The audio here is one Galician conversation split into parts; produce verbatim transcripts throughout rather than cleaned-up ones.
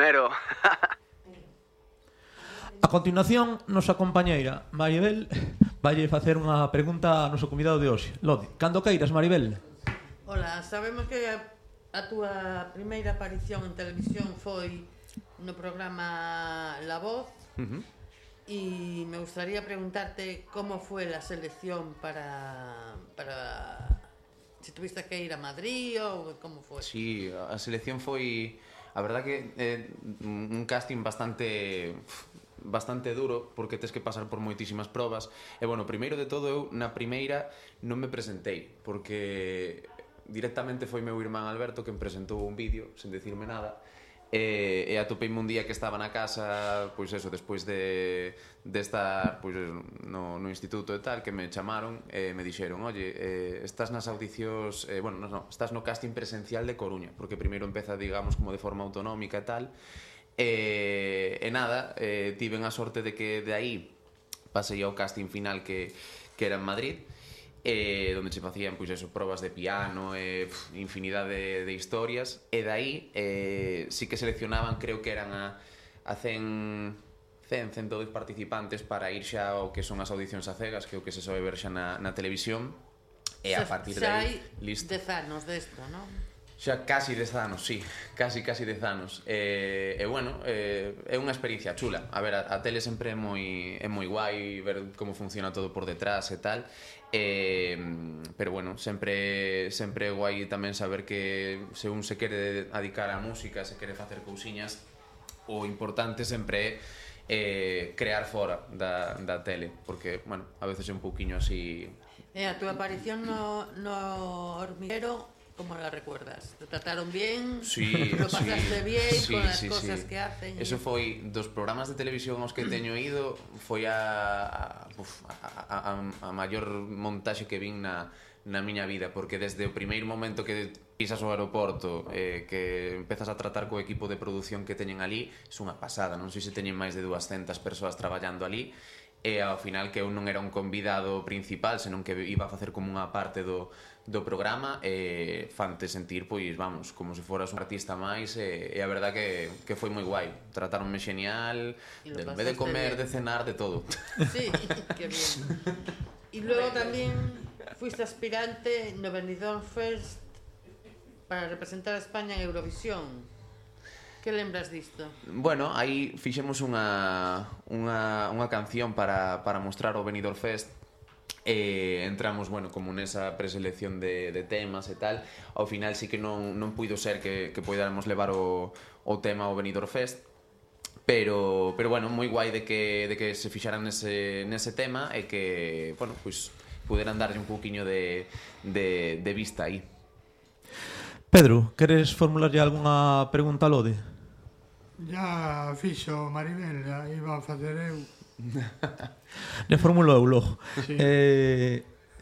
primero. A continuación, nosa compañeira Maribel vai facer unha pregunta ao noso convidado de hoxe. Lodi, cando queiras, Maribel. Hola, sabemos que a, a túa primeira aparición en televisión foi no programa La Voz. Uh-huh. Y me gustaría preguntarte cómo fue la selección para, para si tuviste que ir a Madrid o cómo fue. Sí, a selección foi, a verdad que eh, un casting bastante bastante duro, porque tes que pasar por moitísimas probas. E bueno, primeiro de todo, eu na primeira non me presentei, porque directamente foi meu irmán Alberto quen presentou un vídeo sen decirme nada. E, e atopeime un día que estaba na casa, pois eso, despois de, de estar pois, no, no instituto e tal, que me chamaron e me dixeron, oye, eh, estás nas audicións, eh, bueno, no, no, estás no casting presencial de Coruña, porque primeiro empeza, digamos, como de forma autonómica e tal, e, e nada, eh, tiven a sorte de que de aí pasei ao casting final que, que era en Madrid, eh, donde se facían pois eso, probas de piano e pff, infinidade de, de historias, e dai eh, sí que seleccionaban, creo que eran a, a cen, cen, cento dez participantes para ir xa ao que son as audicións a cegas, que é o que se sobe ver xa na, na televisión, e a partir de aí, listo. Dez anos desto, non? Xa casi dez anos, sí, casi, casi dez anos. E, e bueno, eh, é unha experiencia chula. A ver, a, a tele sempre é moi, é moi guai ver como funciona todo por detrás e tal. Eh, pero bueno, sempre sempre é guai tamén saber que se un se quere dedicar á música, se quere facer cousiñas, o importante sempre é eh, crear fora da, da tele, porque, bueno, a veces é un pouquiño así. E a túa aparición no, no Hormiguero, ¿cómo la recuerdas? ¿Te trataron bien? Sí, ¿Lo pasaste sí, bien sí, con las sí, cosas sí. que hacen? Eso foi dos programas de televisión aos que teño ido, foi a, a, uf, a, a, a maior montaxe que vin na, na miña vida, porque desde o primeiro momento que pisas o aeroporto, eh, que empezas a tratar co equipo de produción que teñen ali, é unha pasada, non sei se teñen máis de duascentas persoas traballando ali, e ao final que eu non era un convidado principal, senón que iba a facer como unha parte do, do programa, e fante sentir, pois, vamos, como se foras un artista máis, e, e a verdad que, que foi moi guai. Trataronme genial, de, en vez de comer, bien. De cenar, de todo. Sí, qué bien. Y luego también fuiste aspirante no Benidorm Fest para representar a España en Eurovisión. Que lembras disto? Bueno, aí fixemos unha, unha, unha canción para, para mostrar o Benidorm Fest, e entramos, bueno, como nesa preselección de, de temas e tal. Ao final sí que non, non puido ser que, que podáramos levar o, o tema ao Benidorm Fest, pero, pero bueno, moi guai de que, de que se fixaran nese, nese tema, e que, bueno, pues puderan darlle un pouquiño de, de, de vista aí. Pedro, queres formularlle algunha pregunta a Lode? Ya fixo Maribel, ya iba a facer eu. Le formulo eu logo. Sí. Eh,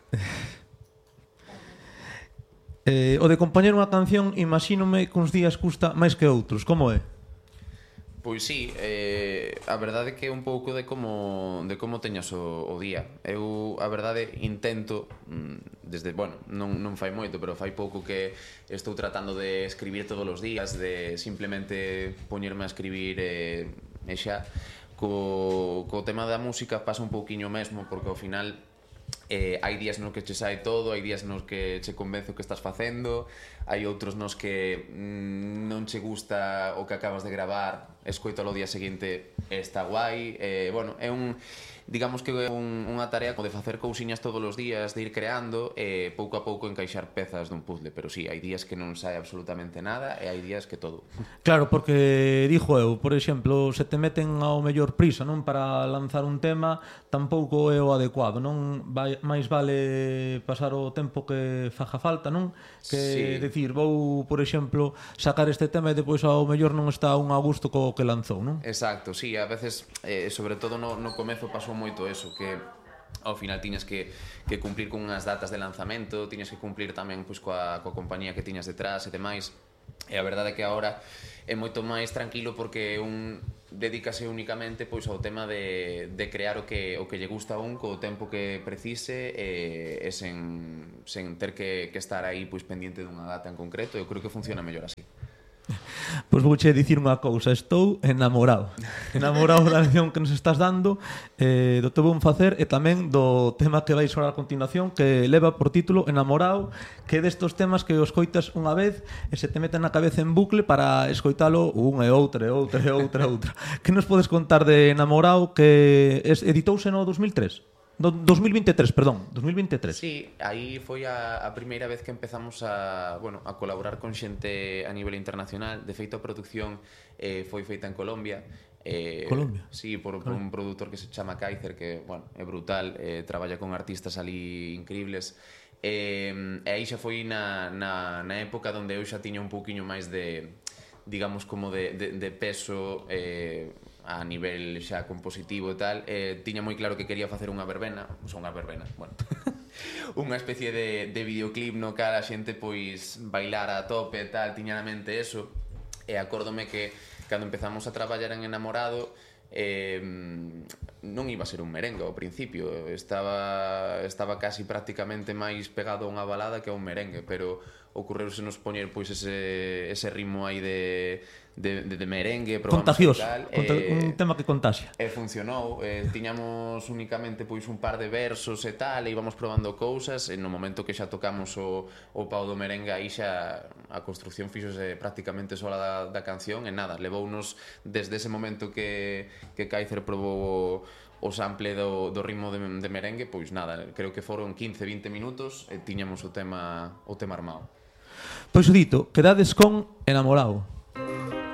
eh, o de compoñer unha canción, imagínome que uns días custa máis que outros, como é? Pois sí, eh, a verdade é que é un pouco de como de como teñas o, o día. Eu, a verdade, intento desde, bueno, non, non fai moito, pero fai pouco que estou tratando de escribir todos os días, de simplemente poñerme a escribir e, e xa. Co, co tema da música pasa un pouquiño mesmo, porque ao final eh, hai días nos que che sai todo, hai días nos que che convence o que estás facendo, hai outros nos que mm, non che gusta o que acabas de gravar, escoitalo o día seguinte, está guai, eh, bueno, é un, digamos que é un, unha tarea de facer cousiñas todos os días, de ir creando e eh, pouco a pouco encaixar pezas dun puzzle, pero sí, hai días que non sai absolutamente nada e hai días que todo. Claro, porque dixo eu, por exemplo, se te meten ao mellor prisa, non, para lanzar un tema, tampouco é o adecuado, non? Vai, máis vale pasar o tempo que faja falta, non? Que sí. Decir, vou, por exemplo, sacar este tema e depois ao mellor non está un a gusto co que lanzou, non? Exacto, sí, a veces, eh, sobre todo no, no comezo pasou moito eso, que ao final tiñas que, que cumplir con unhas datas de lanzamento, tiñas que cumplir tamén pois, coa, coa compañía que tiñas detrás e demais, e a verdade é que agora é moito máis tranquilo porque un dedícase únicamente pois ao tema de, de crear o que, o que lle gusta a un co tempo que precise e, e sen, sen ter que, que estar aí pois, pendiente dunha data en concreto. Eu creo que funciona mellor así. Pois vouche dicir unha cousa, estou enamorado. Enamorado da lección que nos estás dando, eh, do teu bon facer e tamén do tema que vais falar a continuación, que leva por título Enamorado, que é destos temas que os coitas unha vez e se te meten na cabeza en bucle para escoitalo unha e outra e outra e outra e outra. Que nos podes contar de Enamorado, que es, editouse no dos mil tres? No, dos mil vinte e tres, perdón, dos mil vinte e tres. Sí, aí foi a, a primeira vez que empezamos a, bueno, a colaborar con xente a nivel internacional. De feito, a produción eh, foi feita en Colombia. Eh, Colombia? Sí, por, por un produtor que se chama Kaiser, que, bueno, é brutal, eh, traballa con artistas ali increíbles. Eh, e aí xa foi na, na, na época onde eu xa tiña un pouquiño máis de, digamos, como de, de, de peso eh, a nivel xa compositivo e tal. Eh, tiña moi claro que quería facer unha verbena, ou sea, unha verbena, bueno, unha especie de, de videoclip no cal a xente pois bailar a tope e tal, tiña na mente eso. E acórdome que cando empezamos a traballar en Enamorado, eh, non iba a ser un merengue ao principio, estaba estaba casi prácticamente máis pegado a unha balada que a un merengue, pero ocorreuse nos poñer pois ese ese ritmo aí de de, de, de merengue, contagioso, tal, conta, eh, un tema que contaxia. E funcionou, eh, tiñamos únicamente pois un par de versos e tal, e íbamos probando cousas, e no momento que xa tocamos o, o pau do merengue, aí xa a construcción fixose prácticamente sola da, da canción, e nada, levounos desde ese momento que, que Kaiser probou o sample do, do ritmo de, de merengue, pois nada, creo que foron quince, vinte minutos e tiñamos o tema, o tema armado. Pois o dito, quedades con Enamorado.